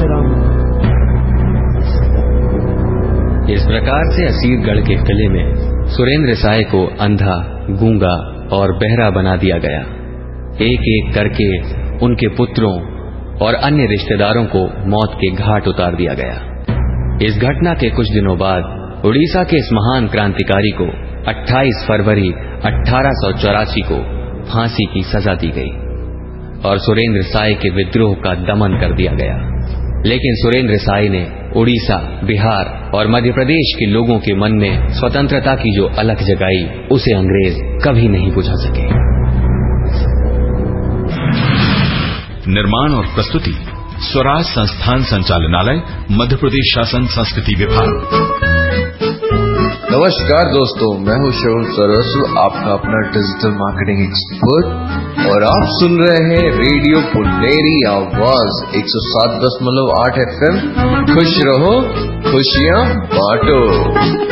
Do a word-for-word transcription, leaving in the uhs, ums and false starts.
एहतराम। इस प्रकार से असीरगढ़ के किले में सुरेंद्र साय को अंधा, गूंगा और बहरा बना दिया गया। एक एक करके उनके पुत्रों और अन्य रिश्तेदारों को मौत के घाट उतार दिया गया। इस घटना के कुछ दिनों बाद उड़ीसा के इस महान क्रांतिकारी को अट्ठाईस फरवरी अठारह सौ चौरासी को फांसी की सजा दी गई और सुरेंद्र साय के विद्रोह का दमन कर दिया गया। लेकिन सुरेंद्र साय ने उड़ीसा, बिहार और मध्य प्रदेश के लोगों के मन में स्वतंत्रता की जो अलख जगाई, उसे अंग्रेज कभी नहीं बुझा सके। निर्माण और प्रस्तुति स्वराज संस्थान संचालनालय, मध्य प्रदेश शासन संस्कृति विभाग। नमस्कार दोस्तों, मैं हूं श्रवण सरस्वती, आपका अपना डिजिटल मार्केटिंग एक्सपर्ट, और आप सुन रहे हैं रेडियो पुनेरी आवाज एक सौ सात दशमलव आठ एफ एम। खुश रहो, खुशियां बांटो।